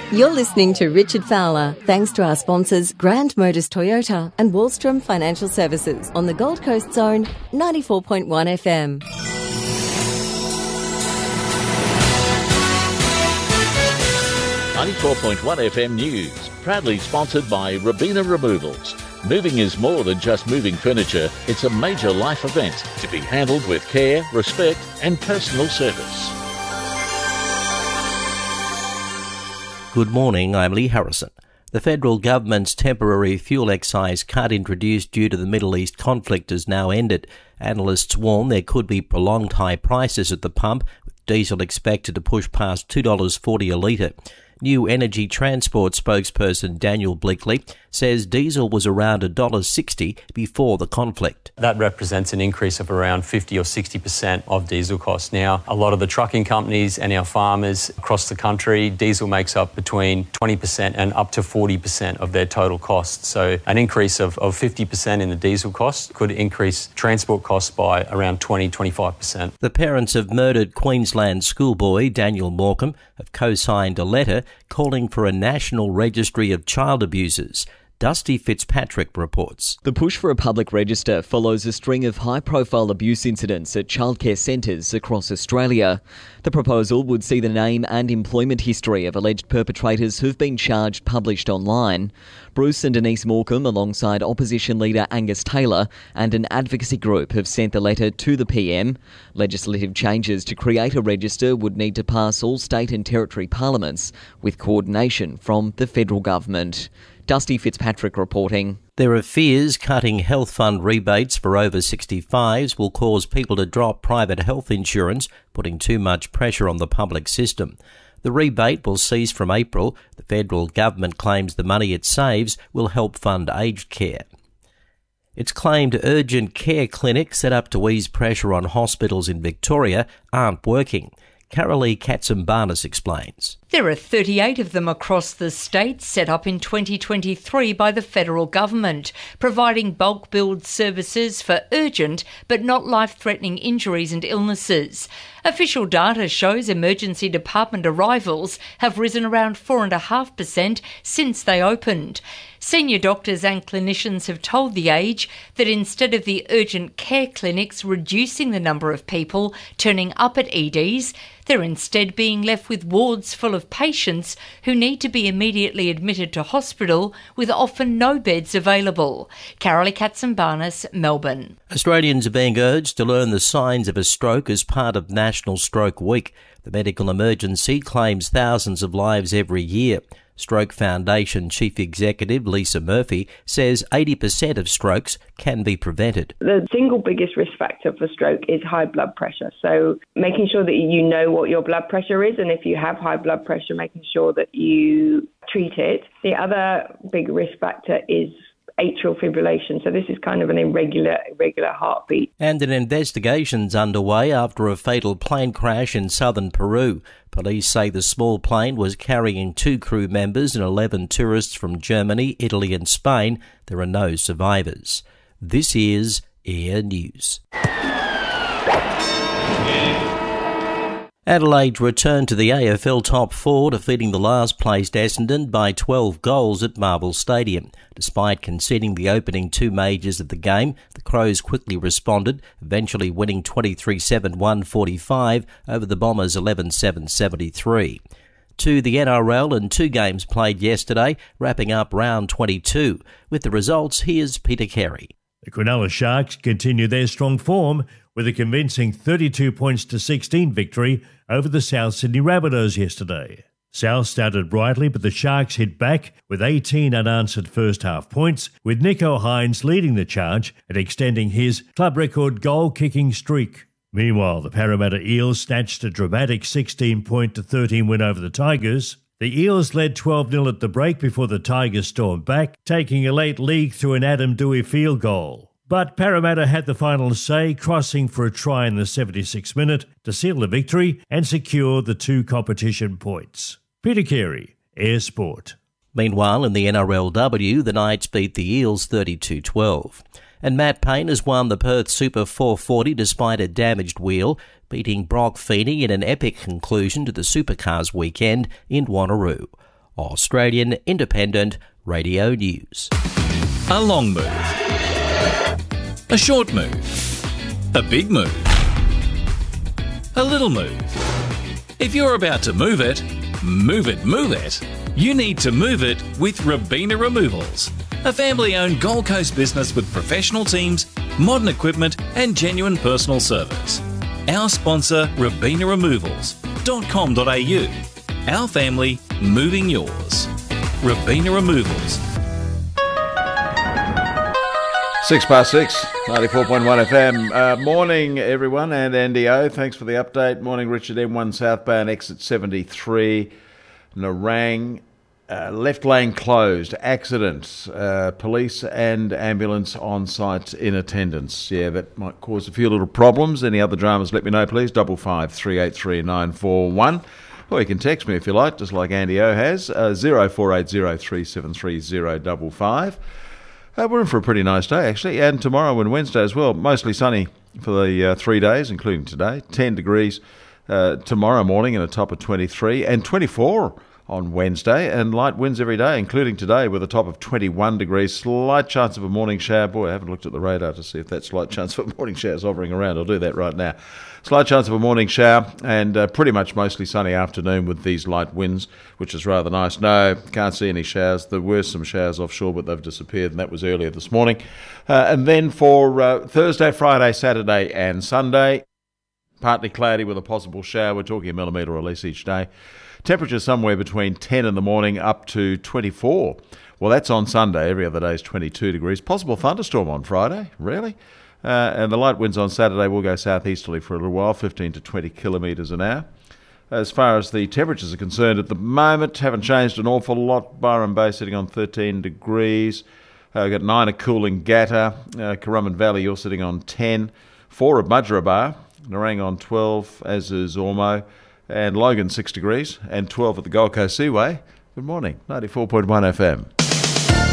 You're listening to Richard Fowler, thanks to our sponsors Grand Motors Toyota and Wallstrom Financial Services on the Gold Coast Zone, 94.1 FM. .1 FM News, proudly sponsored by Robina Removals. Moving is more than just moving furniture, it's a major life event to be handled with care, respect and personal service. Good morning, I'm Lee Harrison. The federal government's temporary fuel excise cut introduced due to the Middle East conflict has now ended. Analysts warn there could be prolonged high prices at the pump, with diesel expected to push past $2.40 a litre. New Energy Transport spokesperson Daniel Bleakley says diesel was around $1.60 before the conflict. That represents an increase of around 50 or 60% of diesel costs. Now, a lot of the trucking companies and our farmers across the country, diesel makes up between 20% and up to 40% of their total costs. So an increase of 50% in the diesel cost could increase transport costs by around 20-25%. The parents of murdered Queensland schoolboy Daniel Morecambe have co-signed a letter calling for a national registry of child abusers. Dusty Fitzpatrick reports. The push for a public register follows a string of high-profile abuse incidents at childcare centres across Australia. The proposal would see the name and employment history of alleged perpetrators who've been charged published online. Bruce and Denise Morecambe, alongside opposition leader Angus Taylor and an advocacy group, have sent the letter to the PM. Legislative changes to create a register would need to pass all state and territory parliaments, with coordination from the federal government. Dusty Fitzpatrick reporting. There are fears cutting health fund rebates for over 65s will cause people to drop private health insurance, putting too much pressure on the public system. The rebate will cease from April. The federal government claims the money it saves will help fund aged care. It's claimed urgent care clinics set up to ease pressure on hospitals in Victoria aren't working. Carolee Katsimbarnis explains. There are 38 of them across the state set up in 2023 by the federal government, providing bulk billed services for urgent but not life-threatening injuries and illnesses. Official data shows emergency department arrivals have risen around 4.5% since they opened. Senior doctors and clinicians have told The Age that instead of the urgent care clinics reducing the number of people turning up at EDs, they're instead being left with wards full of patients who need to be immediately admitted to hospital with often no beds available. Carolee Katsimbarnis, Melbourne. Australians are being urged to learn the signs of a stroke as part of National Stroke Week. The medical emergency claims thousands of lives every year. Stroke Foundation Chief Executive Lisa Murphy says 80% of strokes can be prevented. The single biggest risk factor for stroke is high blood pressure. So making sure that you know what your blood pressure is, and if you have high blood pressure, making sure that you treat it. The other big risk factor is atrial fibrillation. So this is kind of an irregular heartbeat. And an investigation's underway after a fatal plane crash in southern Peru. Police say the small plane was carrying 2 crew members and 11 tourists from Germany, Italy and Spain. There are no survivors. This is Air News. Adelaide returned to the AFL Top 4, defeating the last-placed Essendon by 12 goals at Marvel Stadium. Despite conceding the opening 2 majors of the game, the Crows quickly responded, eventually winning 23-7-145 over the Bombers 11-7-73. To the NRL, and 2 games played yesterday, wrapping up round 22. With the results, here's Peter Carey. The Cronulla Sharks continue their strong form with a convincing 32-16 victory over the South Sydney Rabbitohs yesterday. South started brightly, but the Sharks hit back with 18 unanswered first-half points, with Nicho Hynes leading the charge and extending his club record goal-kicking streak. Meanwhile, the Parramatta Eels snatched a dramatic 16-13 win over the Tigers. The Eels led 12-0 at the break before the Tigers stormed back, taking a late lead through an Adam Doueihi field goal. But Parramatta had the final say, crossing for a try in the 76th minute to seal the victory and secure the 2 competition points. Peter Carey, Air Sport. Meanwhile, in the NRLW, the Knights beat the Eels 32-12. And Matt Payne has won the Perth Super 440 despite a damaged wheel, beating Brock Feeney in an epic conclusion to the Supercars weekend in Wanneroo. Australian Independent Radio News. A long move. A short move. A big move. A little move. If you're about to move it, move it, move it. You need to move it with Robina Removals, a family-owned Gold Coast business with professional teams, modern equipment and genuine personal service. Our sponsor, robinaremovals.com.au. Our family, moving yours. Robina Removals. 6:06, 94.1 FM. Morning, everyone, and Andy O. Thanks for the update. Morning, Richard. M1 southbound, exit 73, Nerang. Left lane closed. Accident. Police and ambulance on site in attendance. Yeah, that might cause a few little problems. Any other dramas, let me know, please. 55 383 941. Or you can text me if you like, just like Andy O has. 0480 373 055. We're in for a pretty nice day, actually, and tomorrow and Wednesday as well. Mostly sunny for the 3 days, including today. 10 degrees tomorrow morning and a top of 23, and 24 on Wednesday, and light winds every day, including today, with a top of 21 degrees. Slight chance of a morning shower. Boy, I haven't looked at the radar to see if that slight chance of a morning shower is hovering around. I'll do that right now. Slight chance of a morning shower, and pretty much mostly sunny afternoon with these light winds, which is rather nice. No, can't see any showers. There were some showers offshore, but they've disappeared, and that was earlier this morning. And then for Thursday, Friday, Saturday and Sunday, partly cloudy with a possible shower. We're talking a millimetre or less each day. Temperature somewhere between 10 in the morning up to 24. Well, that's on Sunday. Every other day is 22 degrees. Possible thunderstorm on Friday. Really? And the light winds on Saturday will go southeasterly for a little while, 15 to 20 kilometres an hour. As far as the temperatures are concerned at the moment, haven't changed an awful lot. Byron Bay sitting on 13 degrees. We've got 9 at Coolangatta. Currumbin Valley, you're sitting on 10. 4 at Mudgeeraba. Nerang on 12, as is Ormo. And Logan 6 degrees. And 12 at the Gold Coast Seaway. Good morning, 94.1 FM.